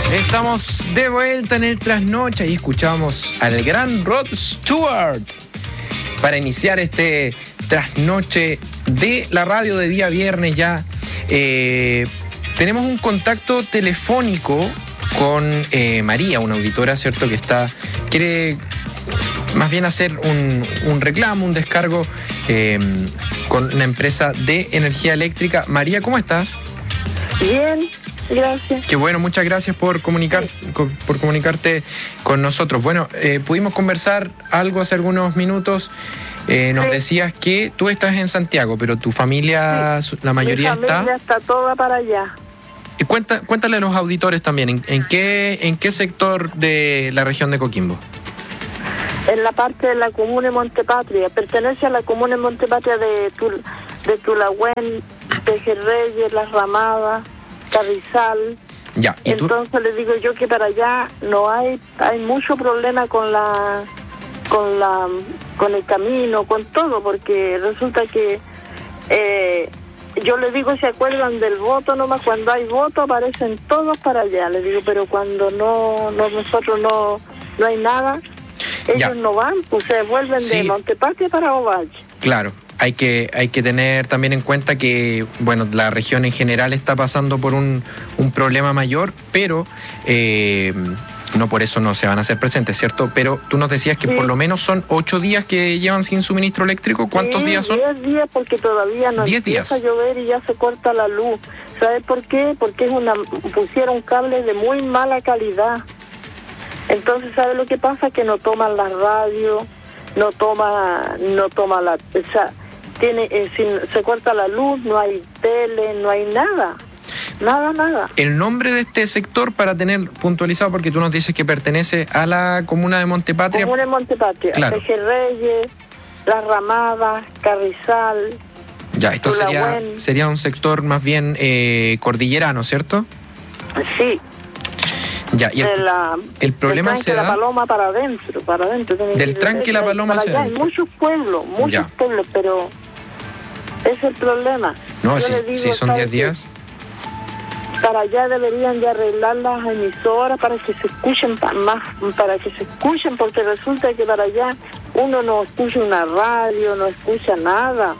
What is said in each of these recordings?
Estamos de vuelta en el Trasnoche y escuchamos al gran Rod Stewart para iniciar este Trasnoche de la radio de día viernes ya. Tenemos un contacto telefónico con María, una auditora, ¿cierto? Que quiere más bien hacer un reclamo, un descargo con una empresa de energía eléctrica. María, ¿cómo estás? Bien, gracias. Qué bueno, muchas gracias por comunicarte con nosotros. Bueno, pudimos conversar algo hace algunos minutos. Nos decías que tú estás en Santiago, pero tu familia, la mayoría está... Mi familia está toda para allá. Cuéntale a los auditores también, ¿en qué sector de la región de Coquimbo? En la parte de la comuna de Montepatria. Pertenece a la comuna de Montepatria de Tulahuén, Pejerreyes, Las Ramadas, Carrizal. Ya, ¿y tú? Entonces les digo yo que para allá no hay mucho problema con el camino, con todo, porque resulta que yo les digo, ¿se acuerdan del voto nomás? Cuando hay voto aparecen todos para allá, les digo, pero cuando nosotros no hay nada, ellos no van, pues se vuelven de Montepatria para Ovalle. Claro. Hay que tener también en cuenta que, bueno, la región en general está pasando por un problema mayor, pero no por eso no se van a hacer presentes, ¿cierto? Pero tú nos decías que por lo menos son 8 días que llevan sin suministro eléctrico. ¿Cuántos días son? 10 días, porque todavía no empieza a llover y ya se corta la luz. ¿Sabes por qué? Porque pusieron cables de muy mala calidad. Entonces, ¿sabes lo que pasa? Que no toman la radio, no toma la... O sea, se corta la luz, no hay tele, no hay nada. Nada. El nombre de este sector, para tener puntualizado, porque tú nos dices que pertenece a la comuna de Montepatria. Comuna de Montepatria, claro. Pejerreyes, Las Ramadas, Carrizal. Ya, esto sería un sector más bien cordillerano, ¿cierto? Sí. Ya, y el problema se da... La Paloma para adentro. Del tranque La Paloma hacia adentro. Hay muchos pueblos, pero ese es el problema. No, si son 10 días... Para allá deberían de arreglar las emisoras para que se escuchen porque resulta que para allá uno no escucha una radio, no escucha nada.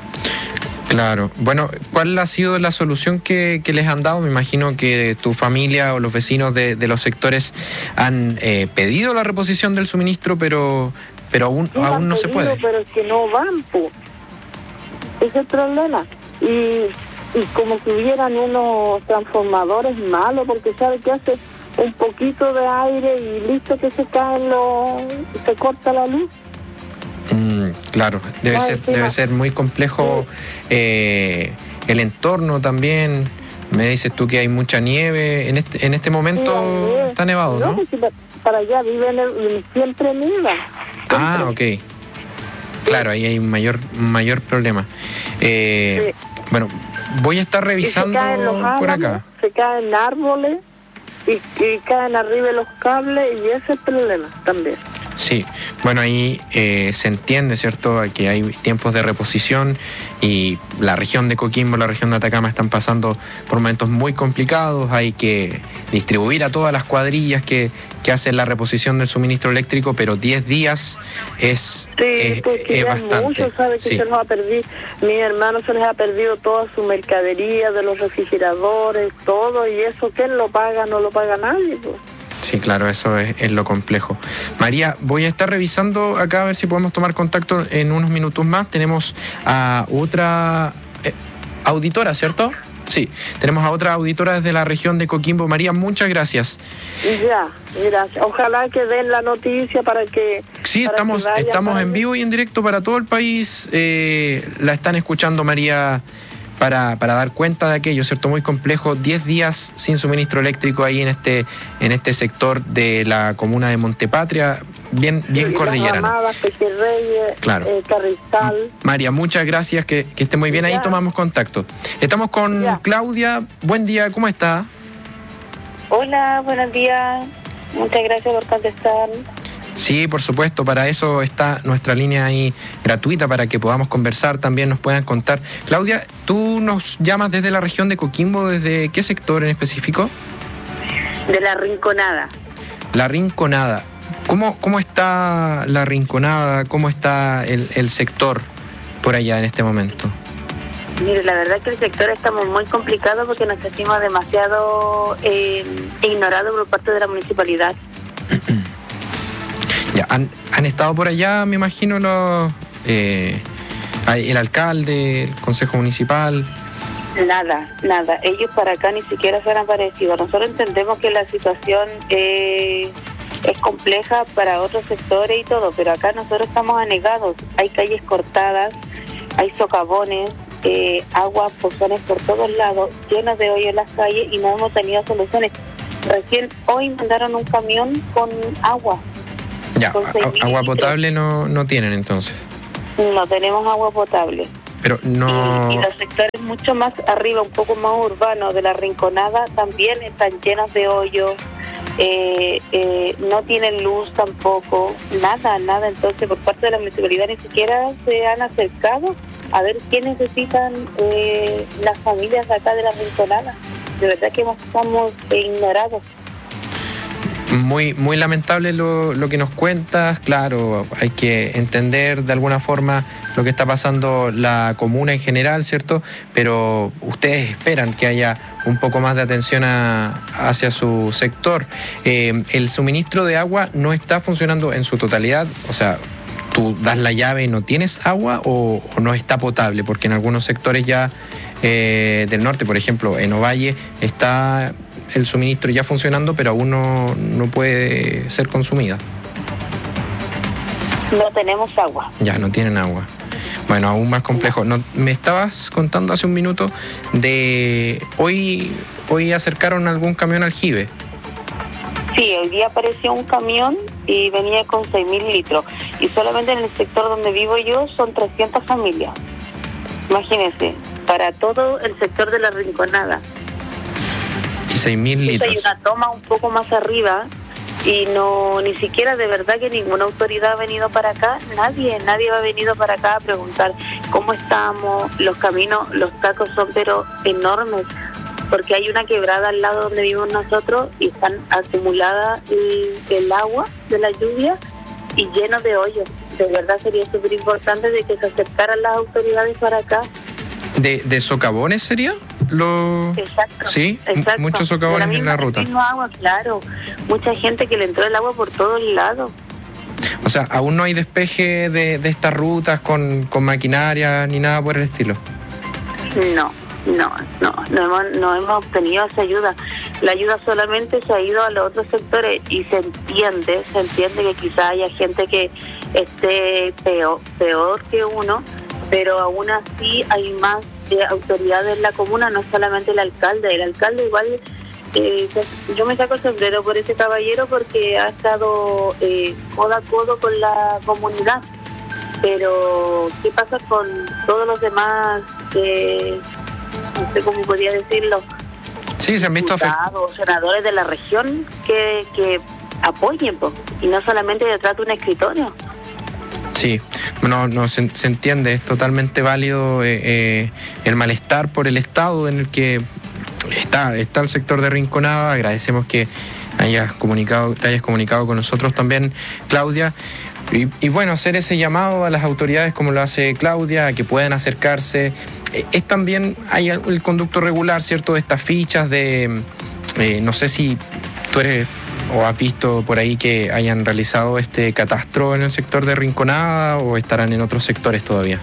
Claro. Bueno, ¿cuál ha sido la solución que les han dado? Me imagino que tu familia o los vecinos de los sectores han pedido la reposición del suministro, pero aún no se puede. Pero es que no van, pues. Ese es el problema. Y como que hubieran unos transformadores malos, porque sabe que hace un poquito de aire y listo que se corta la luz. Claro, debe ser muy complejo el entorno también. Me dices tú que hay mucha nieve. En este momento está nevado, ¿no? Porque para allá siempre nieva. Ah, ok. Claro, ahí hay un mayor problema. Bueno, voy a estar revisando por acá. Se caen árboles y caen arriba de los cables y ese es el problema también. Sí, bueno, ahí se entiende, ¿cierto?, que hay tiempos de reposición y la región de Coquimbo, la región de Atacama están pasando por momentos muy complicados. Hay que distribuir a todas las cuadrillas que hacen la reposición del suministro eléctrico, pero 10 días es bastante. Mucho, sabe que se nos ha perdido, mi hermano se les ha perdido toda su mercadería de los refrigeradores, todo, y eso ¿quién lo paga? No lo paga nadie, pues. Sí, claro, eso es lo complejo. María, voy a estar revisando acá a ver si podemos tomar contacto en unos minutos más. Tenemos a otra auditora, ¿cierto? Sí, tenemos a otra auditora desde la región de Coquimbo. María, muchas gracias. Ya, gracias. Ojalá que den la noticia para que... Sí, estamos en vivo y en directo para todo el país. La están escuchando, María, para dar cuenta de aquello, ¿cierto? Muy complejo, 10 días sin suministro eléctrico ahí en este sector de la comuna de Montepatria, bien cordillerano. Claro. Carrizal. María, muchas gracias, que esté muy bien, ahí tomamos contacto. Estamos con Claudia, buen día, ¿cómo está? Hola, buenos días, muchas gracias por contestar. Sí, por supuesto, para eso está nuestra línea ahí gratuita, para que podamos conversar, también nos puedan contar. Claudia, ¿tú nos llamas desde la región de Coquimbo? ¿Desde qué sector en específico? De La Rinconada. La Rinconada. ¿Cómo está La Rinconada? ¿Cómo está el sector por allá en este momento? Mire, la verdad es que el sector estamos muy complicado porque nos sentimos demasiado ignorados por parte de la municipalidad. Ya, ¿han estado por allá, me imagino, el alcalde, el consejo municipal? Nada. Ellos para acá ni siquiera se han aparecido. Nosotros entendemos que la situación es compleja para otros sectores y todo, pero acá nosotros estamos anegados. Hay calles cortadas, hay socavones, aguas, pozones por todos lados, llenos de hoyos en las calles y no hemos tenido soluciones. Recién hoy mandaron un camión con agua. Ya, agua potable no tienen entonces. No tenemos agua potable. Pero no... Y los sectores mucho más arriba, un poco más urbanos de La Rinconada, también están llenos de hoyos, no tienen luz tampoco, nada. Entonces, por parte de la municipalidad ni siquiera se han acercado a ver qué necesitan las familias acá de La Rinconada. De verdad que estamos ignorados. Muy lamentable lo que nos cuentas. Claro, hay que entender de alguna forma lo que está pasando la comuna en general, ¿cierto? Pero ustedes esperan que haya un poco más de atención hacia su sector. El suministro de agua no está funcionando en su totalidad, o sea, tú das la llave y no tienes agua o no está potable, porque en algunos sectores ya del norte, por ejemplo, en Ovalle, está el suministro ya funcionando, pero aún no puede ser consumida. No tenemos agua. Ya, no tienen agua. Bueno, aún más complejo. No, me estabas contando hace un minuto de hoy acercaron algún camión aljibe. Sí, hoy día apareció un camión y venía con 6.000 litros. Y solamente en el sector donde vivo yo son 300 familias. Imagínense, para todo el sector de La Rinconada. 6.000 litros. Hay una toma un poco más arriba y ni siquiera de verdad que ninguna autoridad ha venido para acá, nadie ha venido para acá a preguntar cómo estamos, los caminos, los tacos son pero enormes, porque hay una quebrada al lado donde vivimos nosotros y están acumulada el agua de la lluvia y lleno de hoyos. De verdad sería súper importante de que se acercaran las autoridades para acá. ¿De socavones sería? Exacto. Sí, exacto. Muchos socavones en la ruta. Agua, claro. Mucha gente que le entró el agua por todos lados. O sea, aún no hay despeje de estas rutas con maquinaria ni nada por el estilo. No hemos obtenido esa ayuda. La ayuda solamente se ha ido a los otros sectores y se entiende que quizá haya gente que esté peor que uno, pero aún así hay más autoridades en la comuna, no solamente el alcalde. El alcalde igual, yo me saco el sombrero por ese caballero porque ha estado codo a codo con la comunidad. Pero ¿qué pasa con todos los demás? No sé cómo podría decirlo. Sí, se han visto afectados, senadores de la región que apoyen, y no solamente detrás de un escritorio. Sí, no se entiende, es totalmente válido el malestar por el estado en el que está el sector de Rinconada. Agradecemos que te hayas comunicado con nosotros también, Claudia. Y bueno, hacer ese llamado a las autoridades como lo hace Claudia, a que puedan acercarse. Es también, hay el conducto regular, ¿cierto? De estas fichas no sé si tú eres o has visto por ahí que hayan realizado este catastro en el sector de Rinconada o estarán en otros sectores todavía.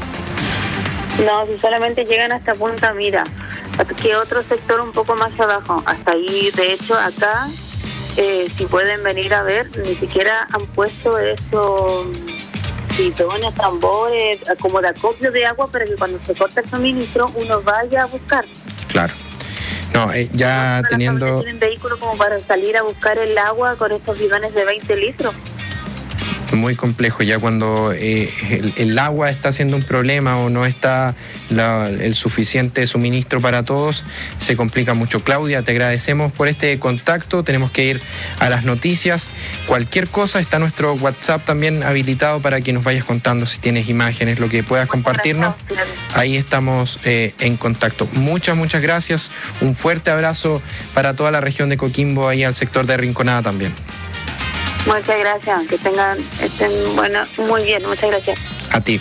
No, si solamente llegan hasta Punta Mira, que otro sector un poco más abajo, hasta ahí. De hecho, acá, si pueden venir a ver, ni siquiera han puesto eso, bidones, tambores, como de acopio de agua para que cuando se corta el suministro uno vaya a buscar. Claro. No, ya teniendo... ¿Tienen vehículo como para salir a buscar el agua con estos bidones de 20 litros? Muy complejo, ya cuando el agua está siendo un problema o no está el suficiente suministro para todos, se complica mucho. Claudia, te agradecemos por este contacto, tenemos que ir a las noticias. Cualquier cosa, está nuestro WhatsApp también habilitado para que nos vayas contando si tienes imágenes, lo que puedas compartirnos. Ahí estamos en contacto. Muchas gracias, un fuerte abrazo para toda la región de Coquimbo, ahí al sector de Rinconada también. Muchas gracias, que estén bueno, muy bien, muchas gracias. A ti.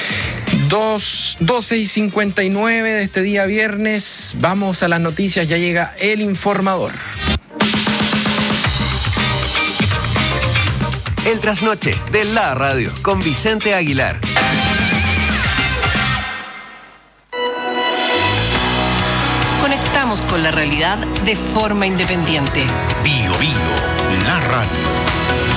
12:59 de este día viernes, vamos a las noticias, ya llega el informador. El trasnoche de la radio con Vicente Aguilar. Conectamos con la realidad de forma independiente. Bio, la radio.